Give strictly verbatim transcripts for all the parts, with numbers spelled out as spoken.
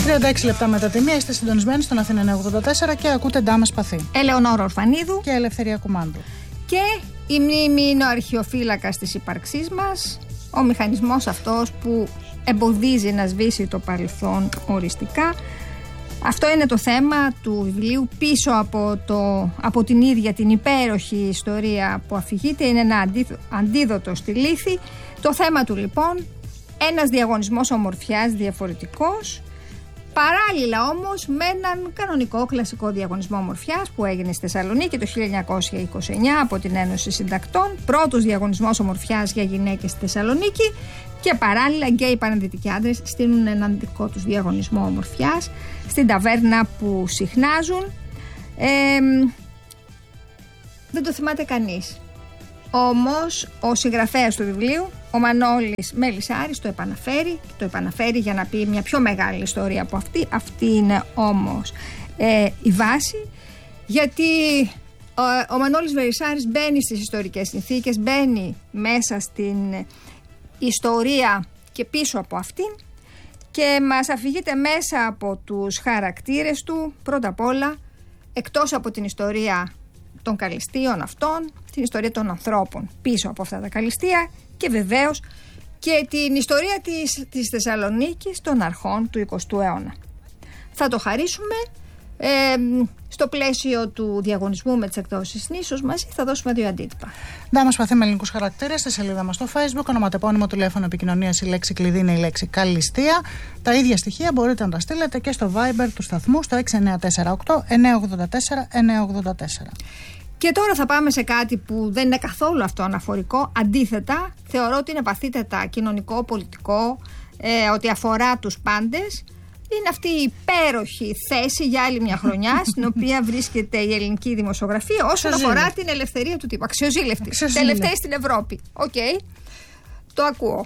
τριάντα έξι λεπτά μετά τη μία είστε συντονισμένοι στον Αθήνα εννιακόσια ογδόντα τέσσερα και ακούτε Ντάμα Σπαθή. Ελεονόρα Ορφανίδου και Ελευθερία Κουμάντου. Και η μνήμη είναι ο αρχαιοφύλακας της ύπαρξής μας, ο μηχανισμός αυτός που εμποδίζει να σβήσει το παρελθόν οριστικά. Αυτό είναι το θέμα του βιβλίου. Πίσω από, το, από την ίδια την υπέροχη ιστορία που αφηγείται είναι ένα αντίδοτο στη λύθη. Το θέμα του λοιπόν, ένας διαγωνισμός ομορφιάς διαφορετικός, παράλληλα όμως με έναν κανονικό κλασικό διαγωνισμό ομορφιάς που έγινε στη Θεσσαλονίκη το χίλια εννιακόσια είκοσι εννιά από την Ένωση Συντακτών. Πρώτος διαγωνισμός ομορφιάς για γυναίκες στη Θεσσαλονίκη. Και παράλληλα γκέι πανενδυτικοί άντρες στείλουν έναν δικό τους διαγωνισμό ομορφιάς στην ταβέρνα που συχνάζουν. Ε, δεν το θυμάται κανείς. Όμως ο συγγραφέας του βιβλίου, ο Μανώλης Μελισσάρης, το επαναφέρει. Το επαναφέρει για να πει μια πιο μεγάλη ιστορία από αυτή. Αυτή είναι όμως ε, η βάση. Γιατί ο, ο Μανώλης Μελισσάρης μπαίνει στις ιστορικές συνθήκες, μπαίνει μέσα στην ιστορία και πίσω από αυτήν και μας αφηγείται μέσα από τους χαρακτήρες του, πρώτα απ' όλα, εκτός από την ιστορία των καλλιστείων αυτών, την ιστορία των ανθρώπων πίσω από αυτά τα καλλιστεία και βεβαίως και την ιστορία της, της Θεσσαλονίκης των αρχών του εικοστού αιώνα. Θα το χαρίσουμε ε, στο πλαίσιο του διαγωνισμού με τις εκδόσεις Νήσος. Μαζί θα δώσουμε δύο αντίτυπα. Ντάμα Σπαθή με ελληνικούς χαρακτήρες στη σελίδα μας στο Facebook. Ονοματεπώνυμο, τηλέφωνο επικοινωνίας, η λέξη κλειδί είναι η λέξη καλλιστεία. Τα ίδια στοιχεία μπορείτε να τα στείλετε και στο Viber του σταθμού στο έξι εννιά τέσσερα οκτώ εννιακόσια ογδόντα τέσσερα εννιακόσια ογδόντα τέσσερα. Και τώρα θα πάμε σε κάτι που δεν είναι καθόλου αυτό αναφορικό. Αντίθετα, θεωρώ ότι είναι βαθύτερα κοινωνικό, πολιτικό, ε, ότι αφορά τους πάντες. Είναι αυτή η υπέροχη θέση για άλλη μια χρονιά στην οποία βρίσκεται η ελληνική δημοσιογραφία όσον αφορά την ελευθερία του τύπου. Αξιοζήλευτη. Τελευταία στην Ευρώπη. Οκ. Okay. Το ακούω.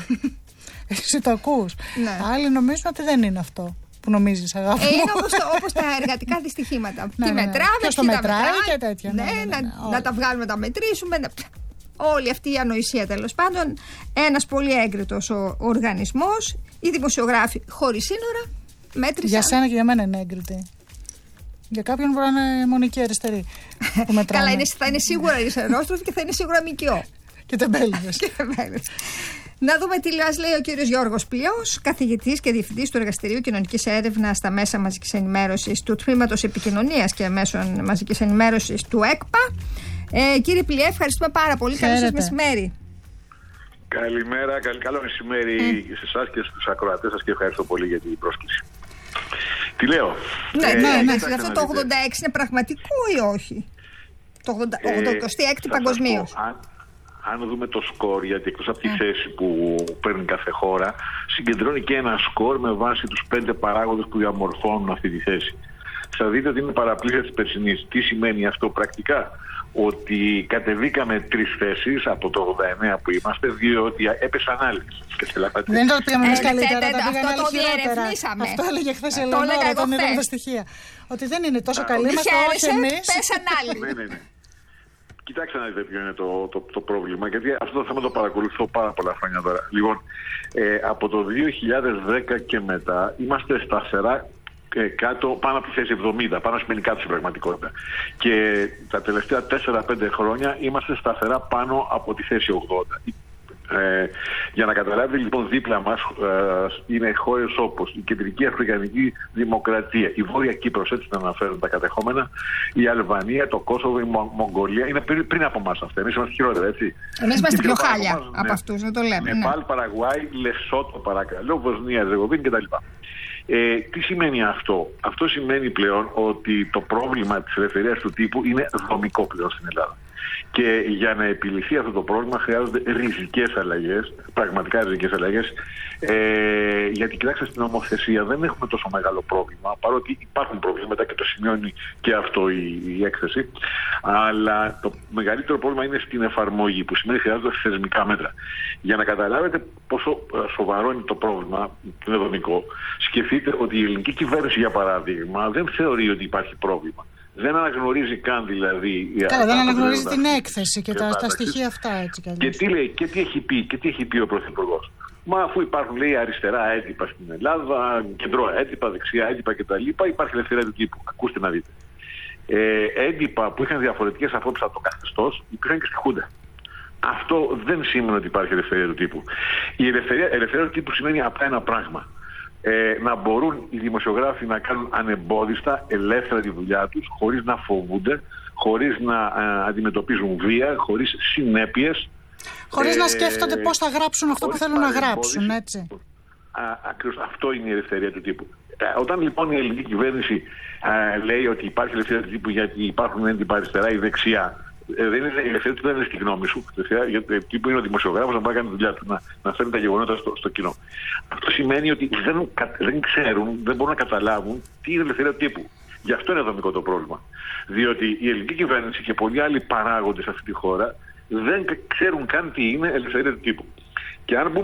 Εσύ το ακούς. Ναι. Άλλοι νομίζουν ότι δεν είναι αυτό που νομίζεις, αγάπη μου. Ε, είναι όπως, όπως τα εργατικά δυστυχήματα. Ναι, τι ναι, ναι. μετράμε, ποιος το μετράει και τέτοια. Ναι, ναι, ναι, ναι, ναι. Να, να τα βγάλουμε, να τα μετρήσουμε. Να... Όλη αυτή η ανοησία τέλος πάντων. Ένας πολύ έγκριτος ο οργανισμός. Οι δημοσιογράφοι χωρίς σύνορα μέτρησαν. Για σένα και για μένα είναι έγκριτη. Για κάποιον μπορεί να είναι μονική αριστερή που μετράνε. Καλά, είναι, θα είναι σίγουρα αριστερόστροφη και θα είναι σίγουρα μικιό. Και τεμπέληδες. Να δούμε τι μας λέει ο κύριος Γιώργος Πλιός, καθηγητής και διευθυντής του Εργαστηρίου Κοινωνικής Έρευνας στα Μέσα Μαζικής Ενημέρωσης του Τμήματος Επικοινωνίας και Μέσων Μαζικής Ενημέρωσης του ΕΚΠΑ. Ε, κύριε Πλιέ, ευχαριστούμε πάρα πολύ. Καλό σας μεσημέρι. Καλημέρα, καλ, καλό μεσημέρι mm. σε εσάς και στους ακροατές σας και ευχαριστώ πολύ για την πρόσκληση. Τι λέω. Ναι, ε, ναι, ναι. ναι. Αυτό το ογδόντα έξι είναι πραγματικό ή όχι? Το ογδοηκοστή έκτη παγκοσμίως. Αν, αν δούμε το σκορ, γιατί εκτός από τη mm. θέση που παίρνει κάθε χώρα, συγκεντρώνει και ένα σκορ με βάση τους πέντε παράγοντες που διαμορφώνουν αυτή τη θέση. Θα δείτε ότι είναι παραπλήσια της περσινής. Τι σημαίνει αυτό πρακτικά? Ότι κατεβήκαμε τρεις θέσεις από το ογδόντα εννέα που είμαστε, διότι έπεσαν άλλοι. Δεν το πήγαμε εμείς καλύτερα, ε, τα πήγαμε αυτό άλλοι το χειρότερα. Αυτό έλεγε χθες η Ελεονόρα όταν είδαμε τα στοιχεία. Ότι δεν είναι τόσο καλή μας, όχι εμείς. Πέσαν άλλοι. Ναι, ναι, ναι. Κοιτάξτε να δείτε ποιο είναι το, το, το πρόβλημα, γιατί αυτό το θέμα το παρακολουθώ πάρα πολλά χρόνια τώρα. Λοιπόν, ε, από το δύο χιλιάδες δέκα και μετά είμαστε σταθερά κάτω, πάνω από τη θέση εβδομήντα, πάνω σημαίνει κάτω στην πραγματικότητα. Και τα τελευταία τέσσερα πέντε χρόνια είμαστε σταθερά πάνω από τη θέση ογδόντα. Ε, για να καταλάβετε λοιπόν, δίπλα μας ε, είναι χώρες όπως η Κεντρική Αφρικανική Δημοκρατία, η Βόρεια Κύπρος, έτσι να αναφέρουν τα κατεχόμενα, η Αλβανία, το Κόσοβο, η Μο, Μογγολία. Είναι πριν, πριν από εμάς αυτά. Εμείς είμαστε χειρότερα, έτσι. Εμείς είμαστε πιο χάλια από, μας, από ναι. αυτούς, να το λέμε. Νεπάλ, ναι. Παραγουάη, Λεσότο, παρακαλώ, Βοσνία, Ζεγοβίνη κτλ. Ε, τι σημαίνει αυτό? Αυτό σημαίνει πλέον ότι το πρόβλημα της ελευθερίας του τύπου είναι δομικό πλέον στην Ελλάδα. Και για να επιληθεί αυτό το πρόβλημα χρειάζονται ριζικές αλλαγές, πραγματικά ριζικές αλλαγές, ε, γιατί κοιτάξτε, στην νομοθεσία δεν έχουμε τόσο μεγάλο πρόβλημα, παρότι υπάρχουν προβλήματα και το σημειώνει και αυτό η, η έκθεση, αλλά το μεγαλύτερο πρόβλημα είναι στην εφαρμογή, που σημαίνει χρειάζονται θεσμικά μέτρα. Για να καταλάβετε πόσο σοβαρό είναι το πρόβλημα, είναι δομικό, σκεφτείτε ότι η ελληνική κυβέρνηση, για παράδειγμα, δεν θεωρεί ότι υπάρχει πρόβλημα. Δεν αναγνωρίζει καν δηλαδή. Καλά, δεν αναγνωρίζει την έκθεση και τα, τα στοιχεία αυτά, έτσι κι αλλιώς. Και τι λέει, και τι έχει πει, και τι έχει πει ο Πρωθυπουργός? Μα αφού υπάρχουν, λέει, αριστερά έντυπα στην Ελλάδα, κεντρώα έντυπα, δεξιά έντυπα κτλ., υπάρχει ελευθερία του τύπου. Ακούστε να δείτε. Ε, έντυπα που είχαν διαφορετικές απόψεις από το καθεστώς υπήρχαν και στη Χούντα. Αυτό δεν σημαίνει ότι υπάρχει ελευθερία του τύπου. Η ελευθερία, ελευθερία του τύπου σημαίνει απλά ένα πράγμα. Ε, να μπορούν οι δημοσιογράφοι να κάνουν ανεμπόδιστα, ελεύθερα τη δουλειά τους, χωρίς να φοβούνται, χωρίς να ε, αντιμετωπίζουν βία, χωρίς συνέπειες. Χωρίς ε, να σκέφτονται πώς θα γράψουν αυτό που θέλουν να γράψουν, έτσι. Α, ακριβώς αυτό είναι η ελευθερία του τύπου. Ε, όταν λοιπόν η ελληνική κυβέρνηση ε, λέει ότι υπάρχει ελευθερία του τύπου γιατί υπάρχουν έντυπα αριστερά ή δεξιά, ε, δεν είναι, η ελευθερία του δεν είναι στη γνώμη σου. Γιατί ο τύπου είναι ο δημοσιογράφος να πάει να κάνει τη δουλειά του, να, να φέρνει τα γεγονότα στο, στο κοινό. Αυτό σημαίνει ότι δεν, δεν ξέρουν, δεν μπορούν να καταλάβουν τι είναι η ελευθερία του τύπου. Γι' αυτό είναι δομικό το πρόβλημα. Διότι η ελληνική κυβέρνηση και πολλοί άλλοι παράγοντες σε αυτή τη χώρα δεν ξέρουν καν τι είναι ελευθερία του τύπου. Και αν